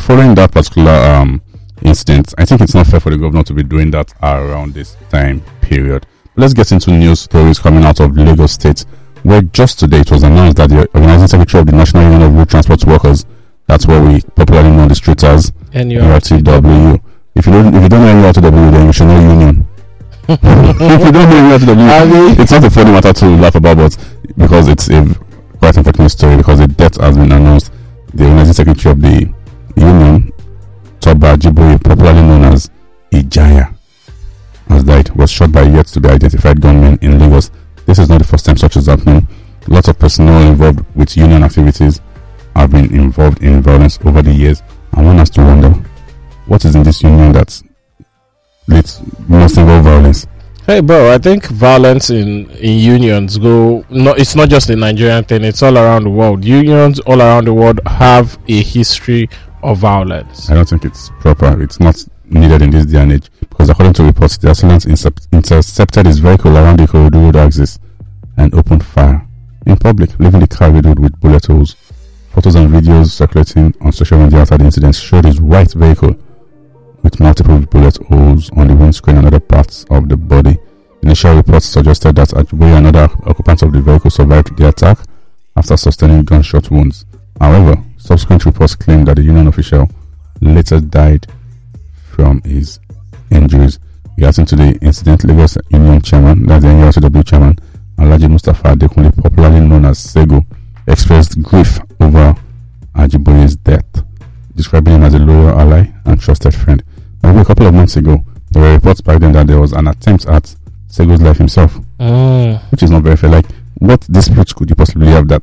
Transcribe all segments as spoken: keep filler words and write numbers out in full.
following that particular um, incident, I think it's not fair for the governor to be doing that around this time period. But let's get into news stories coming out of Lagos State, where just today it was announced that the organizing secretary of the National Union of Road Transport Workers, that's what we popularly know on the street as N U R T W. If you don't, if you don't know N U R T W, then you should know union. If you don't know N U R T W, it's not a funny matter to laugh about, but because it's a quite unfortunate story, because the death has been announced. The organizing secretary of the union, Toba Ajiboye, popularly known as Ijaya, has died. Was shot by yet to be identified gunmen in Lagos. This is not the first time such is happening. Lots of personnel involved with union activities have been involved in violence over the years, and one has to wonder, what is in this union that leads must involve violence? Hey bro, I think violence in, in unions go no it's not just a Nigerian thing, it's all around the world. Unions all around the world have a history of violence. I don't think it's proper. It's not needed in this day and age, because according to reports, the assailants intercepted his vehicle around the Ikorodu road axis and opened fire in public, leaving the car riddled with bullet holes. Photos and videos circulating on social media after the incident showed his white vehicle with multiple bullet holes on the windscreen and other parts of the body. Initial reports suggested that Ajiboye and other occupants of the vehicle survived the attack after sustaining gunshot wounds. However, subsequent reports claimed that the union official later died from his injuries. Reacting to the incident, Lagos Union Chairman, that's the N U R T W Chairman, Alhaji Mustafa Adekunle, popularly known as Sego, expressed grief over Ajiboye's death, describing him as a loyal ally and trusted friend. Maybe a couple of months ago, there were reports back then that there was an attempt at Sego's life himself, mm. which is not very fair. Like, what disputes could you possibly have that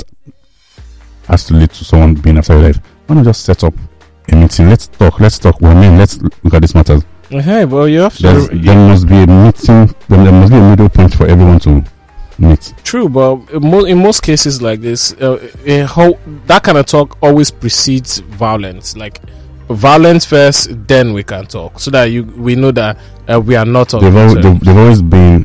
has to lead to someone being after your life? Why not just set up a meeting? Let's talk, let's talk. Well, I mean, let's look at this matter. Hey, well, you have to. There's, there must be a meeting, there must be a middle point for everyone to meet. True, but in most cases like this, uh, how that kind of talk always precedes violence. Like, violence first, then we can talk, so that you we know that uh, we are not. They've, al- they've, they've always been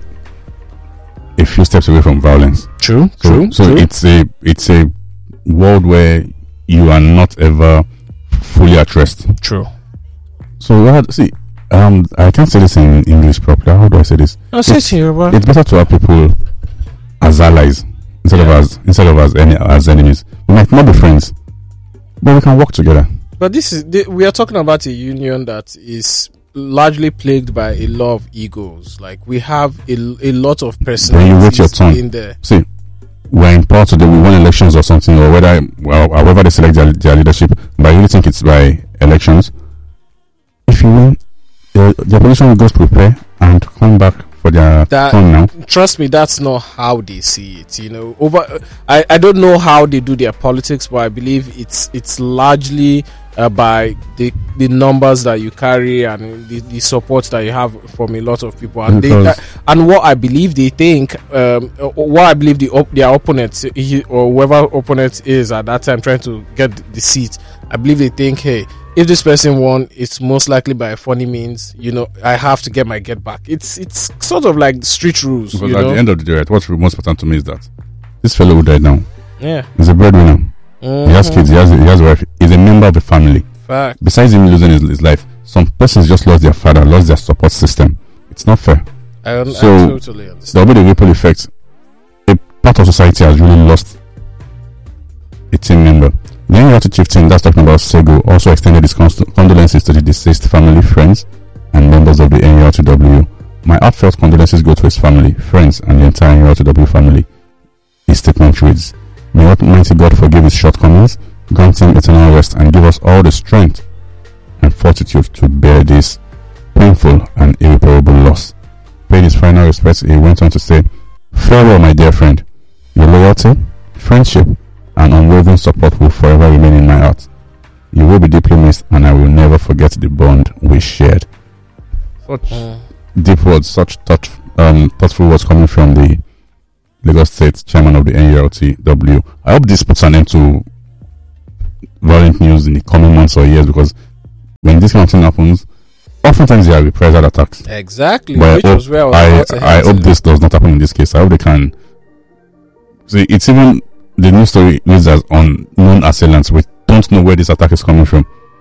a few steps away from violence. True, so, true. So true. it's a it's a world where you are not ever fully at rest. True. So uh, see, um, I can't say this in English properly. How do I say this? I'll say it in Yoruba. It's better to have people as allies instead yeah. of as instead of as any as enemies. We might not be friends, but we can work together. But this is the, we are talking about a union that is largely plagued by a lot of egos. Like, we have a, a lot of personalities when you wait your turn in there. See, we're in power today. We won elections or something, or whether well, however they select their, their leadership. But I really think it's by elections. If you win, the, the opposition will just prepare and come back for their that, turn now. Trust me, that's not how they see it. You know, over. I, I don't know how they do their politics, but I believe it's it's largely uh, by the the numbers that you carry and the, the support that you have from a lot of people. And they, uh, and what I believe they think, um, what I believe the op- their opponent he, or whoever opponent is at that time trying to get the seat, I believe they think, hey, if this person won, it's most likely by funny means. You know, I have to get my get back. It's it's sort of like street rules. Because you at know? the end of the day, right, what's most important to me is that this fellow who died now, yeah, he's a breadwinner. Mm-hmm. He has kids. He has he has a wife. He's a member of a family. Fact. Besides him losing his, his life, some persons just lost their father, lost their support system. It's not fair. I, un- so I totally understand. There'll be the ripple effect. A part of society has really lost a team member. The N U R T chieftain that's talking about Sego also extended his const- condolences to the deceased family, friends, and members of the N U R T W. My heartfelt condolences go to his family, friends, and the entire N U R T W family. His statement reads, "May Almighty God forgive his shortcomings, grant him eternal rest, and give us all the strength and fortitude to bear this painful and irreparable loss." Paid his final respects, he went on to say, "Farewell, my dear friend. Your loyalty, friendship, and unwavering support will forever remain in my heart. You will be deeply missed, and I will never forget the bond we shared." Such uh. deep words, such touch, um, thoughtful words coming from the Lagos State chairman of the N U R T W. I hope this puts an end to violent news in the coming months or years, because when this kind of thing happens, oftentimes there are reprisal attacks. Exactly. But Which I hope, was where I, was I, I hope this does not happen in this case. I hope they can. See, it's even the news story reads as unknown assailants. We don't know where this attack is coming from.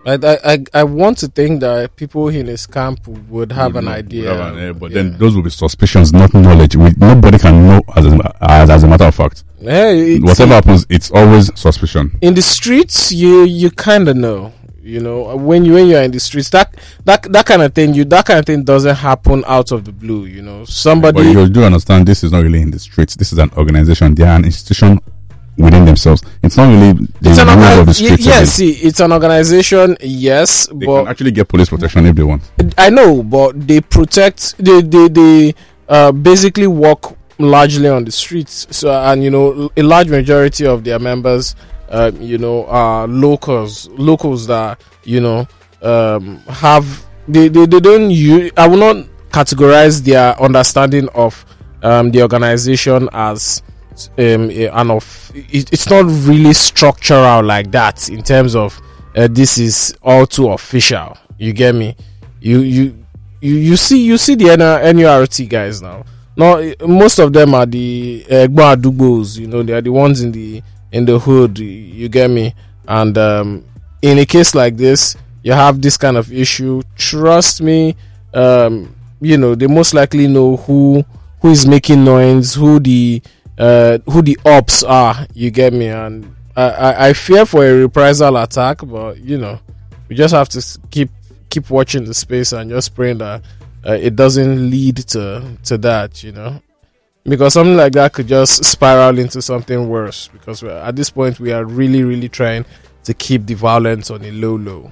I, I, I, I want to think that people in his camp would have Would an know- idea. would have an idea, but Yeah. then those will be suspicions, not knowledge. We, nobody can know as a, as, as a matter of fact. Hey, it's- Whatever happens, it's always suspicion. in the streets, you you kind of know. You know, when you when you're in the streets, that that that kind of thing, you that kind of thing doesn't happen out of the blue. You know, somebody. But you do understand this is not really in the streets. This is an organization. They are an institution within themselves. It's not really the it's an rules orga- of the y- streets. yes, again. see, it's an organization. Yes, They but can actually get police protection if they want. I know, but they protect. They they they uh, basically work largely on the streets. So, and you know, a large majority of their members, uh, you know, are locals. Locals that you know um, have they, they they don't use. I will not categorize their understanding of um, the organization as um, a- an of. It, it's not really structural like that in terms of uh, this is all too official. You get me? You you you, you see you see the N U R T guys now. No, most of them are the Egba Adugbos. You know, they are the ones in the in the hood. You, you get me? And um, in a case like this, you have this kind of issue. Trust me, um, you know they most likely know who who is making noise, who the uh, who the ops are. You get me? And I, I, I fear for a reprisal attack, but you know we just have to s- keep keep watching the space and just praying that uh, it doesn't lead to to that. You know, because something like that could just spiral into something worse. Because we're, at this point, we are really really trying to keep the violence on a low low.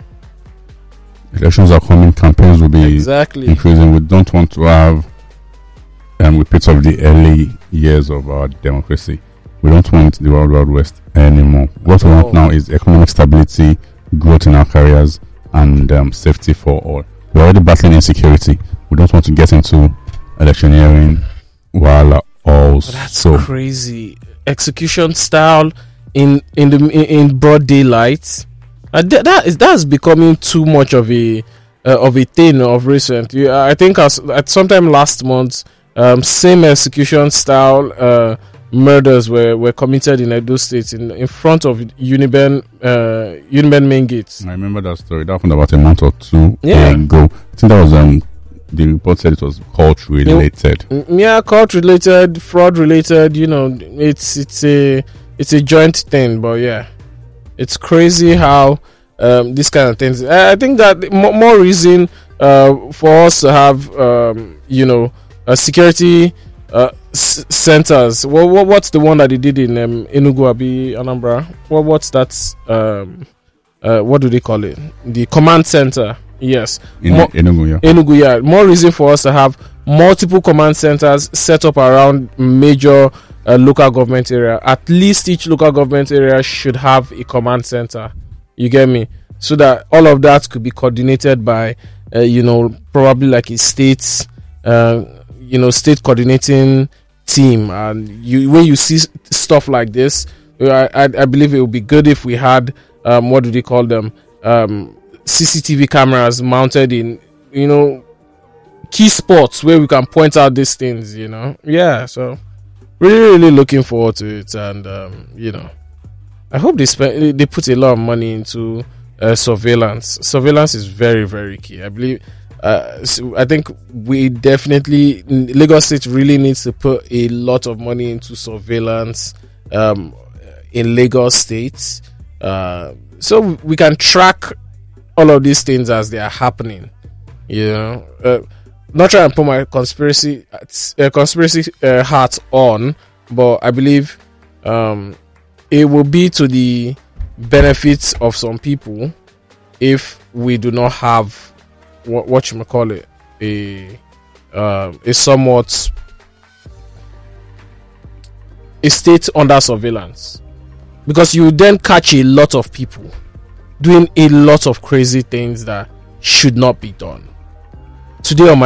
Elections are coming. Campaigns will be Exactly. increasing. We don't want to have um, repeats of the early years of our democracy. We don't want the Wild Wild West anymore. What we No. want now is economic stability, growth in our careers, and um, safety for all. We're already battling insecurity. We don't want to get into electioneering while also. That's crazy. Execution style in in the in, in broad daylight. Uh, th- that is that's becoming too much of a uh, of a thing of recent. You- I think as at sometime last month, um, same execution style uh, murders were, were committed in Edo State in in front of Uniben uh, Uniben main gates. I remember that story. That happened about a month or two Yeah. ago. I think that was um the report said it was cult related. Mm, Yeah, court related, fraud related. You know, it's it's a it's a joint thing. But yeah, it's crazy how um, this kind of things. I, I think that more, more reason uh, for us to have um, you know a security uh, s- centers. What, what what's the one that they did in um, Enugu, Abi, Anambra? What what's that? Um, uh, what do they call it? The command center. Yes. In More- Enugu, yeah. Enugu, yeah. More reason for us to have multiple command centers set up around major uh, local government area. At least each local government area should have a command center. You get me? So that all of that could be coordinated by, uh, you know, probably like a state, uh, you know, state coordinating team. And you, when you see s- stuff like this, I, I, I believe it would be good if we had, um, what do they call them? Um, C C T V cameras mounted in, you know, key spots where we can point out these things, you know. Yeah, so really, really looking forward to it, and um, you know, I hope they spend they put a lot of money into uh, surveillance. Surveillance is very, very key. I believe. Uh, so I think we definitely Lagos State really needs to put a lot of money into surveillance um, in Lagos State, uh, so we can track all of these things as they are happening. You know, uh, not trying to put my conspiracy uh, conspiracy uh, hat on, but I believe um, it will be to the benefits of some people if we do not have what what you may call it a uh, a somewhat a state under surveillance, because you then catch a lot of people doing a lot of crazy things that should not be done. Today on my